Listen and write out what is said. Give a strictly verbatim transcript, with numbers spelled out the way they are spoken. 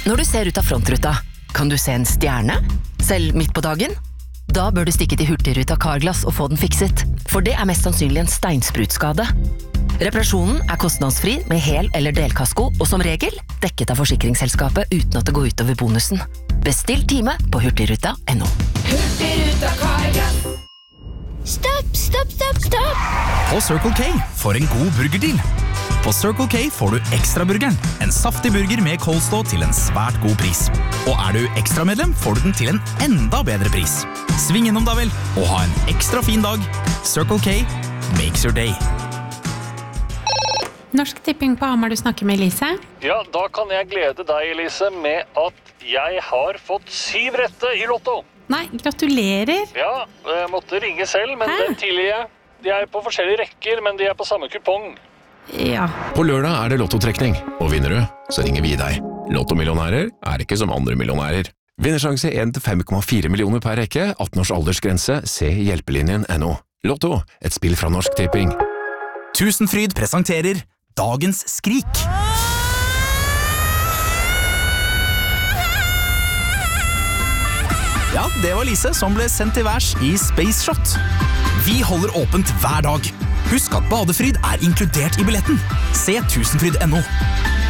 Når du ser ut av frontruta, kan du se en stjerne? Selv midt på dagen? Da bør du stikke til Hurtigruta Carglass og få den fikset, for det er mest sannsynlig en steinsprutskade. Reparasjonen er kostnadsfri med hel- eller delkasko, og som regel dekket av forsikringsselskapet uten at det går ut over bonusen. Bestill time på hurtigruta punktum no. Hurtigruta Carglass. Stopp, stopp, stopp, stopp! På Circle K for en god burgerdeal. På Circle K får du Ekstraburgeren, en saftig burger med coleslaw til en svært god pris. Og er du ekstramedlem, får du den til en enda bedre pris. Sving innom da vel, og ha en ekstra fin dag. Circle K makes your day. Norsk Tipping på Hamar, du snakker med Elise. Ja, da kan jeg glede deg, Elise, med at jeg har fått syv rette i Lotto. Nei, gratulerer. Ja, jeg måtte ringe selv, men Hæ? den tidlige. De er på forskjellige rekker, men de er på samme kupong. Ja. På lørdag er det lottotrekning, og vinner du, så ringer vi deg. Lottomillionærer er ikke som andre millionærer. Vinnersjanse en til fem komma fire millioner per rekke, atten års aldersgrense, se hjelpelinjen punktum no. Lotto, et spill fra Norsk Tipping. Tusenfryd presenterer Dagens Skrik. Ja, det var Lise som ble sendt til værs i Space Shot. Vi holder åpent hver dag. Husk at badefryd er inkludert i billetten. Se tusenfryd punktum no.